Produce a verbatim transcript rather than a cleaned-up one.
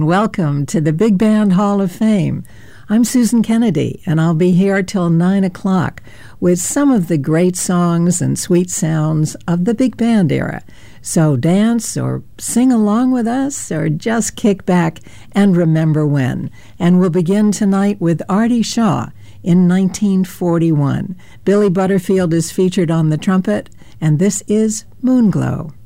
and welcome to the Big Band Hall of Fame. I'm Susan Kennedy, and I'll be here till nine o'clock with some of the great songs and sweet sounds of the big band era. So dance or sing along with us or just kick back and remember when. And we'll begin tonight with Artie Shaw in nineteen forty-one. Billy Butterfield is featured on the trumpet, and this is Moonglow.